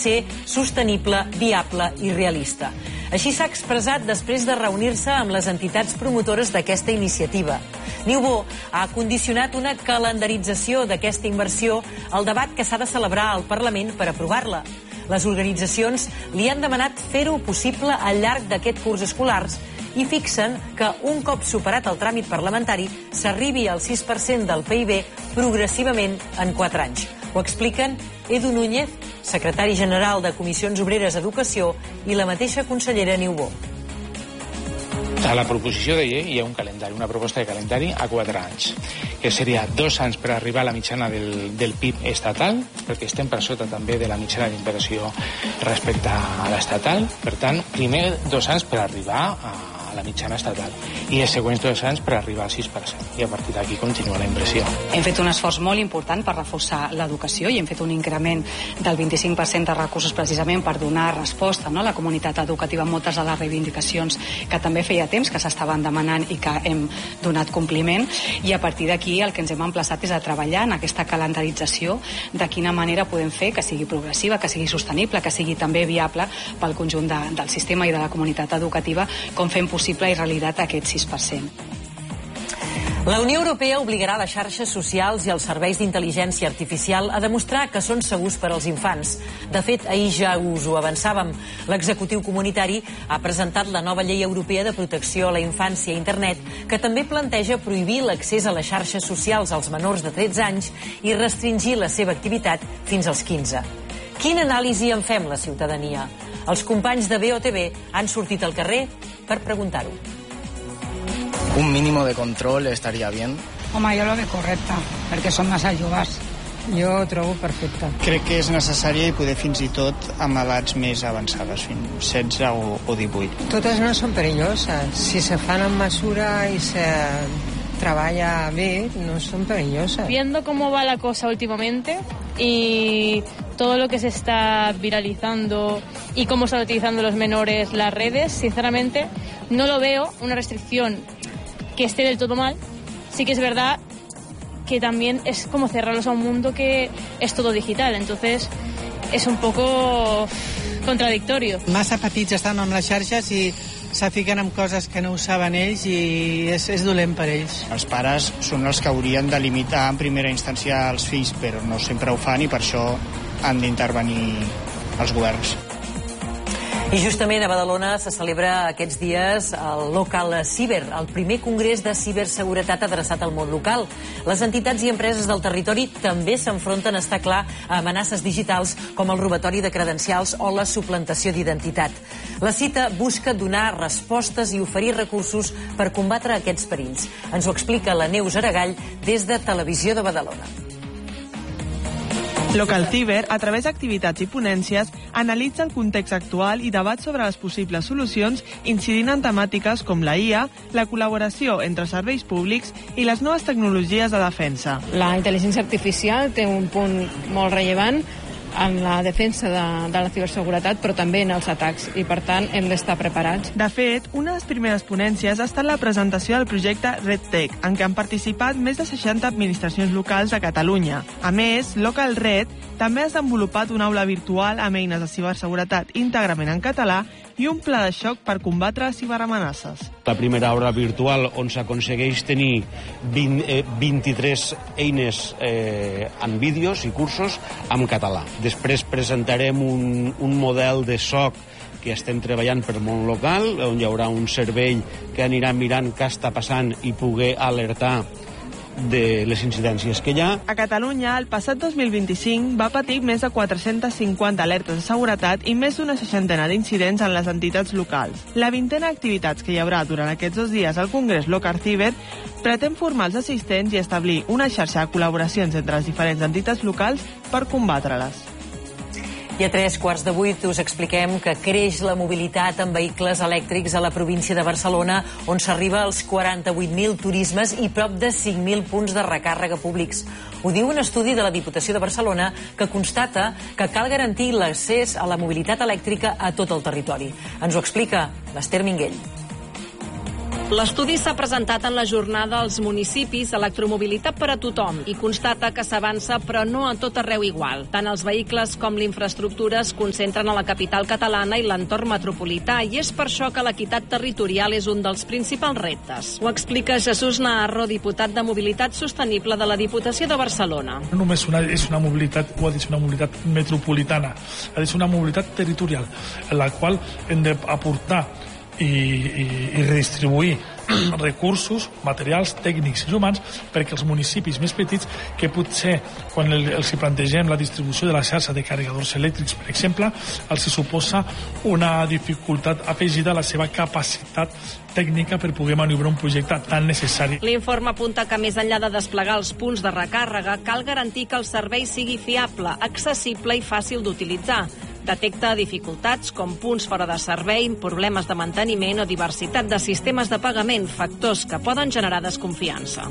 ser sostenible, viable i realista. Així s'ha expressat després de reunir-se amb les entitats promotores d'aquesta iniciativa. Niubó ha condicionat una calendarització d'aquesta inversió al debat que s'ha de celebrar al Parlament per aprovar-la. Les organitzacions li han demanat fer-ho possible al llarg d'aquest curs escolars i fixen que un cop superat el tràmit parlamentari s'arribi al 6% del PIB progressivament en 4 anys. Ho expliquen Edu Núñez, secretari general de Comissions Obreres Educació, i la mateixa consellera Niubó. A la proposició de llei hi ha un calendari, una proposta de calendari a 4 anys, que seria 2 anys per arribar a la mitjana del PIB estatal, perquè estem per sota també de la mitjana d'inversió respecte a l'estatal. Per tant, primer 2 anys per arribar a la mitjana estatal i els següents 2 anys per arribar al 6%, i a partir d'aquí continua la inversió. Hem fet un esforç molt important per reforçar l'educació i hem fet un increment del 25% de recursos precisament per donar resposta a la comunitat educativa a moltes de les reivindicacions que també feia temps que s'estaven demanant i que hem donat compliment, i a partir d'aquí el que ens hem emplaçat és a treballar en aquesta calendarització de quina manera podem fer que sigui progressiva, que sigui sostenible, que sigui també viable pel conjunt del sistema i de la comunitat educativa, com fem possible i realitat aquest 6%. La Unió Europea obligarà les xarxes socials i els serveis d'intel·ligència artificial a demostrar que són segurs per als infants. De fet, ahir ja us ho avançàvem. L'executiu comunitari ha presentat la nova llei europea de protecció a la infància a internet, que també planteja prohibir l'accés a les xarxes socials als menors de 13 anys i restringir la seva activitat fins als 15. Quina anàlisi en fem la ciutadania? Els companys de BOTV han sortit al carrer per preguntar-ho. Un mínimo de control estaria bé. Home, jo lo veig correcte, perquè són massa joves. Jo ho trobo perfecte. Crec que és necessària i poder fins i tot amb edats més avançades, fins 16 o 18. Totes no són perilloses. Si se fan amb mesura i se treballa bé, no son perillosas. Viendo cómo va la cosa últimamente y todo lo que se está viralizando y cómo están utilizando los menores las redes, sinceramente no lo veo una restricción que esté del todo mal. Sí que es verdad que también es como cerrarlos a un mundo que es todo digital, entonces es un poco contradictorio. Massa petits estan amb les xarxes i se fiquen en coses que no ho saben ells i és dolent per ells. Els pares són els que haurien de limitar en primera instància els fills, però no sempre ho fan i per això han d'intervenir els governs. I justament a Badalona se celebra aquests dies el Local Ciber, el primer congrés de ciberseguretat adreçat al món local. Les entitats i empreses del territori també s'enfronten, està clar, a amenaces digitals com el robatori de credencials o la suplantació d'identitat. La cita busca donar respostes i oferir recursos per combatre aquests perills. Ens ho explica la Neus Aragall des de Televisió de Badalona. Local Ciber, a través d'activitats i ponències, analitza el context actual i debat sobre les possibles solucions incidint en temàtiques com la IA, la col·laboració entre serveis públics i les noves tecnologies de defensa. La intel·ligència artificial té un punt molt rellevant en la defensa de la ciberseguretat, però també en els atacs, i per tant hem d'estar preparats. De fet, una de les primeres ponències ha estat la presentació del projecte RedTech, en què han participat més de 60 administracions locals de Catalunya. A més, Local Red també ha desenvolupat una aula virtual amb eines de ciberseguretat íntegrament en català i un pla de xoc per combatre ciberamenaces. La primera aula virtual on s'aconsegueix tenir 23 eines en vídeos i cursos en català. Després presentarem un model de SOC que estem treballant per món local, on hi haurà un cervell que anirà mirant què està passant i poder alertar de les incidències que hi ha. A Catalunya, el passat 2025 va patir més de 450 alertes de seguretat i més d'una 60 d'incidents en les entitats locals. La vintena d'activitats que hi haurà durant aquests 2 dies al Congrés Local Ciber pretén formar els assistents i establir una xarxa de col·laboracions entre les diferents entitats locals per combatre-les. I a 7:45 us expliquem que creix la mobilitat en vehicles elèctrics a la província de Barcelona, on s'arriba als 48.000 turismes i prop de 5.000 punts de recàrrega públics. Ho diu un estudi de la Diputació de Barcelona que constata que cal garantir l'accés a la mobilitat elèctrica a tot el territori. Ens ho explica l'Ester Minguell. L'estudi s'ha presentat en la jornada als municipis Electromobilitat per a tothom i constata que s'avança però no a tot arreu igual. Tant els vehicles com l'infraestructura es concentren a la capital catalana i l'entorn metropolità i és per això que l'equitat territorial és un dels principals reptes. Ho explica Jesús Naharro, diputat de Mobilitat Sostenible de la Diputació de Barcelona. No només és una mobilitat, o ha de ser una mobilitat metropolitana, ha de ser una mobilitat territorial, en la qual hem d'aportar i redistribuir recursos, materials, tècnics i humans perquè els municipis més petits, que potser quan els plantegem la distribució de la xarxa de carregadors elèctrics, per exemple, els suposa una dificultat afegida a la seva capacitat tècnica per poder maniobrar un projecte tan necessari. L'informe apunta que més enllà de desplegar els punts de recàrrega, cal garantir que el servei sigui fiable, accessible i fàcil d'utilitzar. Detecta dificultats com punts fora de servei, problemes de manteniment o diversitat de sistemes de pagament, factors que poden generar desconfiança.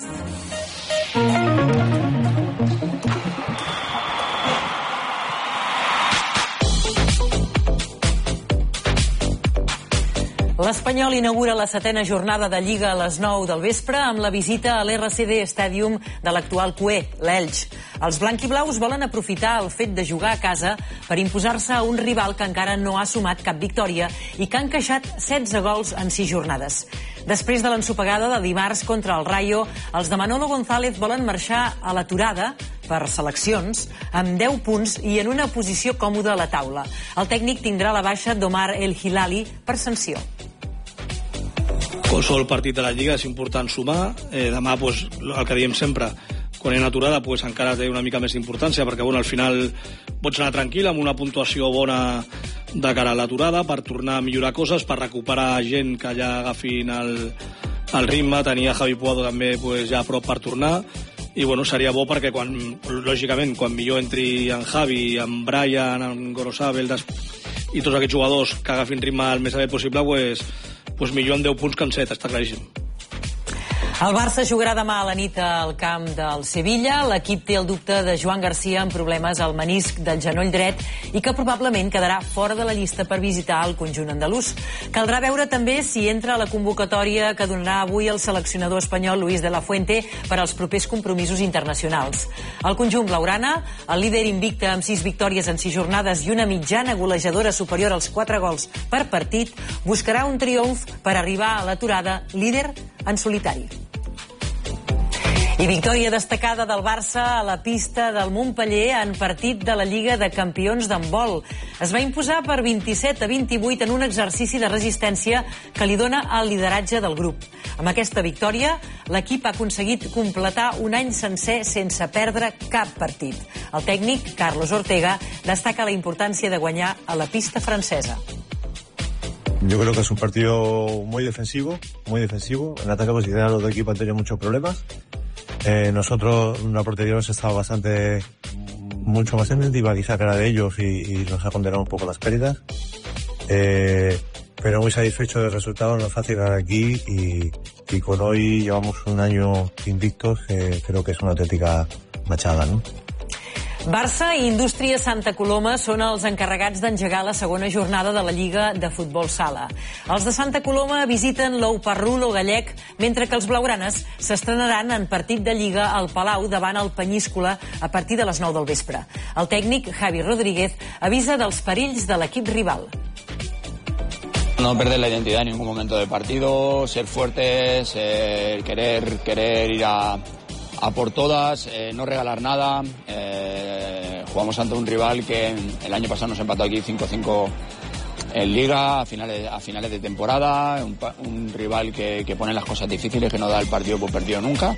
L'Espanyol inaugura la 7a jornada de Lliga a les 9 del vespre amb la visita a l'RCD Stadium de l'actual CUE, l'Elx. Els blanquiblaus volen aprofitar el fet de jugar a casa per imposar-se a un rival que encara no ha sumat cap victòria i que ha encaixat 16 gols en 6 jornades. Després de l'ensopegada de dimarts contra el Rayo, els de Manolo González volen marxar a l'aturada per seleccions amb 10 punts i en una posició còmoda a la taula. El tècnic tindrà la baixa d'Omar El Hilali per sanció. Qualsevol partit de la Lliga és important sumar. Demà, el que diem sempre, quan hi ha aturada, encara té una mica més d'importància, perquè al final pots anar tranquil amb una puntuació bona de cara a l'aturada per tornar a millorar coses, per recuperar gent que ja agafin el ritme. Tenia Javi Puado també ja a prop per tornar, i seria bo perquè lògicament quan millor entri en Javi, en Brian, en Gorosabel i tots aquests jugadors que agafin ritme el més aviat possible, millor en 10 punts que en 7, està claríssim. El Barça jugarà demà a la nit al camp del Sevilla. L'equip té el dubte de Joan Garcia amb problemes al menisc del genoll dret i que probablement quedarà fora de la llista per visitar el conjunt andalús. Caldrà veure també si entra a la convocatòria que donarà avui el seleccionador espanyol Luis de la Fuente per als propers compromisos internacionals. El conjunt blaugrana, el líder invicte amb 6 victòries en 6 jornades i una mitjana golejadora superior als 4 gols per partit, buscarà un triomf per arribar a l'aturada líder en solitari. I victòria destacada del Barça a la pista del Montpeller en partit de la Lliga de Campions d'handbol. Es va imposar per 27-28 en un exercici de resistència que li dona el lideratge del grup. Amb aquesta victòria, l'equip ha aconseguit completar un any sencer sense perdre cap partit. El tècnic, Carlos Ortega, destaca la importància de guanyar a la pista francesa. Yo creo que es un partido muy defensivo. En ataque posicional los dos equipos han tenido muchos problemas. Nosotros, una portería nos estaba mucho más inventiva quizá que la de ellos y nos ha condenado un poco las pérdidas. Pero muy satisfecho del resultado, no es fácil ganar aquí y con hoy llevamos un año invictos, creo que es una auténtica machada, ¿no? Barça i Indústria Santa Coloma són els encarregats d'engegar la segona jornada de la Lliga de Futbol Sala. Els de Santa Coloma visiten l'Ouparrulo gallec, mentre que els blaugranes s'estrenaran en partit de Lliga al Palau davant el Penyíscola a partir de les 9 del vespre. El tècnic, Javi Rodríguez, avisa dels perills de l'equip rival. No perder la identidad en ningún momento del partido, ser fuertes, querer ir a por todas, no regalar nada. Jugamos ante un rival que el año pasado nos empató aquí 5-5 en Liga a finales de temporada, un rival que pone las cosas difíciles, que no da el partido por perdido nunca.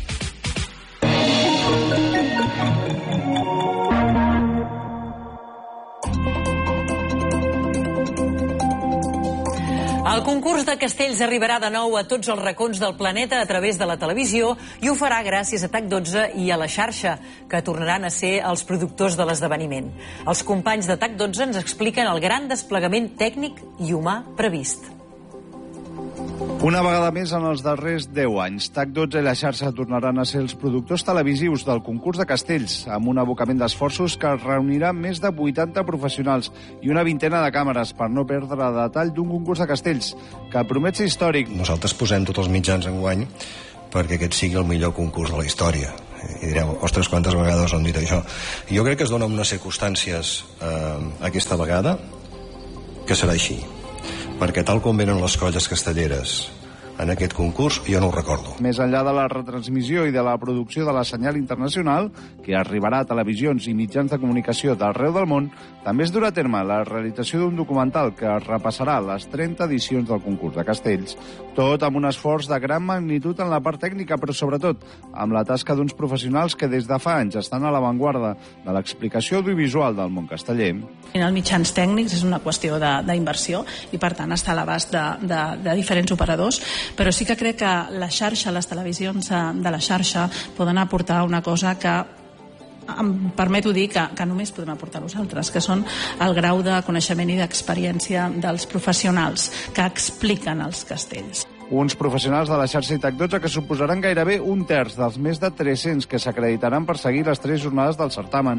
El concurs de castells arribarà de nou a tots els racons del planeta a través de la televisió i ho farà gràcies a TAC12 i a la xarxa, que tornaran a ser els productors de l'esdeveniment. Els companys de TAC12 ens expliquen el gran desplegament tècnic i humà previst. Una vegada més en els darrers 10 anys, TAC12 i la xarxa tornaran a ser els productors televisius del concurs de castells, amb un abocament d'esforços que reunirà més de 80 professionals i una vintena de càmeres per no perdre detall d'un concurs de castells, que promet ser històric. Nosaltres posem tots els mitjans enguany perquè aquest sigui el millor concurs de la història. I direu, ostres, quantes vegades han dit això? Jo crec que es dona unes circumstàncies aquesta vegada que serà així. Perquè tal com venen les colles castelleres en aquest concurs, jo no ho recordo. Més enllà de la retransmissió i de la producció de la senyal internacional, que arribarà a televisions i mitjans de comunicació d'arreu del món, també es durà a terme la realització d'un documental que repassarà les 30 edicions del concurs de castells, tot amb un esforç de gran magnitud en la part tècnica, però sobretot amb la tasca d'uns professionals que des de fa anys estan a l'avantguarda de l'explicació audiovisual del món casteller. Els mitjans tècnics és una qüestió d'inversió i, per tant, està a l'abast de diferents operadors, però sí que crec que la xarxa, les televisions de la xarxa poden aportar una cosa que em permeto dir que només podem aportar nosaltres, que són el grau de coneixement i d'experiència dels professionals que expliquen els castells. Uns professionals de la xarxa i TAC12 que suposaran gairebé un terç dels més de 300 que s'acreditaran per seguir les 3 jornades del certamen.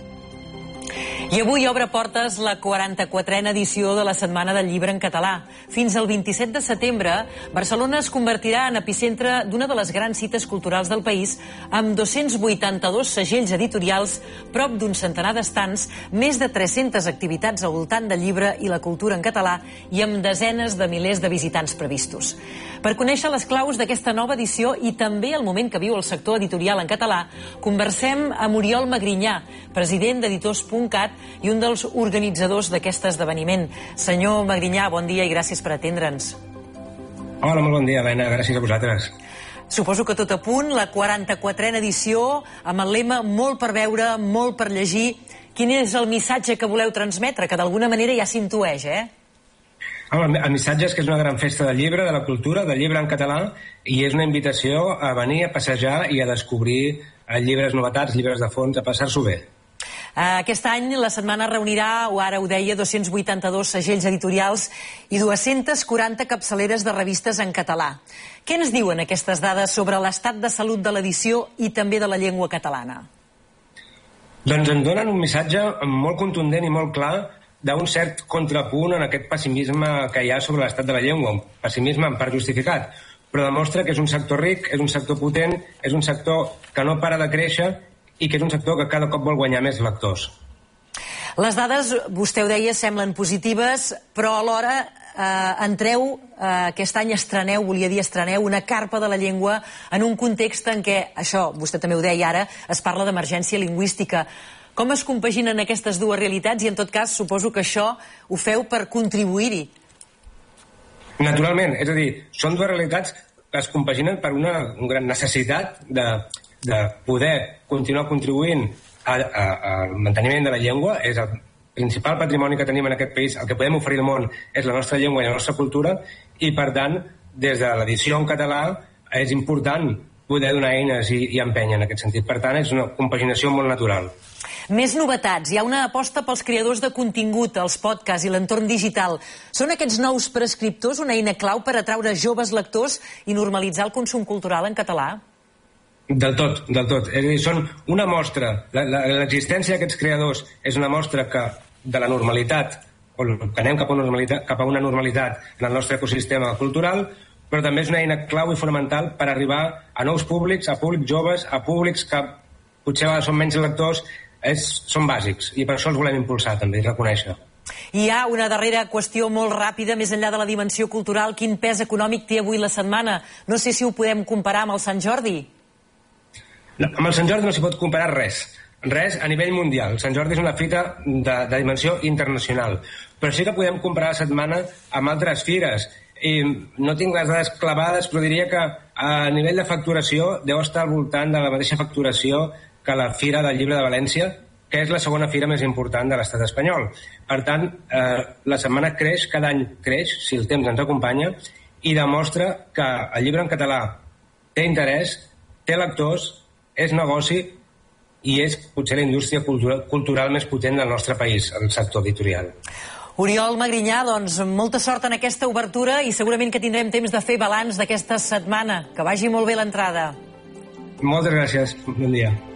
I avui obre portes la 44a edició de la Setmana del Llibre en Català. Fins al 27 de setembre, Barcelona es convertirà en epicentre d'una de les grans cites culturals del país, amb 282 segells editorials, prop d'un centenar d'estants, més de 300 activitats al voltant del llibre i la cultura en català i amb desenes de milers de visitants previstos. Per conèixer les claus d'aquesta nova edició i també el moment que viu el sector editorial en català, conversem amb Oriol Magrinyà, president d'Editors.cat i un dels organitzadors d'aquest esdeveniment. Senyor Magrinyà, bon dia i gràcies per atendre'ns. Hola, molt bon dia, Helena, gràcies a vosaltres. Suposo que tot a punt, la 44a edició, amb el lema molt per veure, molt per llegir. Quin és el missatge que voleu transmetre? Que d'alguna manera ja s'intueix, El missatge és que és una gran festa del llibre, de la cultura, del llibre en català, i és una invitació a venir a passejar i a descobrir llibres novetats, llibres de fons, a passar-s'ho bé. Aquest any la setmana reunirà, o ara ho deia, 282 segells editorials i 240 capçaleres de revistes en català. Què ens diuen aquestes dades sobre l'estat de salut de l'edició i també de la llengua catalana? Doncs ens donen un missatge molt contundent i molt clar d'un cert contrapunt en aquest pessimisme que hi ha sobre l'estat de la llengua, un pessimisme en part justificat, però demostra que és un sector ric, és un sector potent, és un sector que no para de créixer i que és un sector que cada cop vol guanyar més lectors. Les dades, vostè ho deia, semblen positives, però alhora aquest any estreneu una carpa de la llengua en un context en què, això, vostè també ho deia ara, es parla d'emergència lingüística. Com es compaginen aquestes dues realitats i, en tot cas, suposo que això ho feu per contribuir-hi? Naturalment, és a dir, són dues realitats que es compaginen per una gran necessitat de poder continuar contribuint al manteniment de la llengua. És el principal patrimoni que tenim en aquest país, el que podem oferir al món és la nostra llengua i la nostra cultura, i per tant, des de l'edició en català és important poder donar eines i empènyer en aquest sentit. Per tant, és una compaginació molt natural. Més novetats. Hi ha una aposta pels creadors de contingut, els podcasts i l'entorn digital. Són aquests nous prescriptors una eina clau per atraure joves lectors i normalitzar el consum cultural en català? Del tot, del tot. És a dir, són una mostra, l'existència d'aquests creadors és una mostra de la normalitat, o que anem cap a una normalitat en el nostre ecosistema cultural, però també és una eina clau i fonamental per arribar a nous públics, a públics joves, a públics que potser són menys lectors, són bàsics, i per això els volem impulsar també i reconèixer. I hi ha una darrera qüestió molt ràpida, més enllà de la dimensió cultural. Quin pes econòmic té avui la setmana? No sé si ho podem comparar amb el Sant Jordi. No, amb el Sant Jordi no s'hi pot comparar res a nivell mundial. El Sant Jordi és una fita de dimensió internacional, però sí que podem comparar la setmana amb altres fires, i no tinc les dades clavades, però diria que a nivell de facturació deu estar al voltant de la mateixa facturació que la Fira del Llibre de València, que és la segona fira més important de l'estat espanyol. Per tant, la setmana creix, cada any creix, si el temps ens acompanya, i demostra que el llibre en català té interès, té lectors, és negoci i és potser la indústria cultural més potent del nostre país, el sector editorial. Oriol Magrinyà, doncs molta sort en aquesta obertura i segurament que tindrem temps de fer balanç d'aquesta setmana. Que vagi molt bé l'entrada. Moltes gràcies. Bon dia.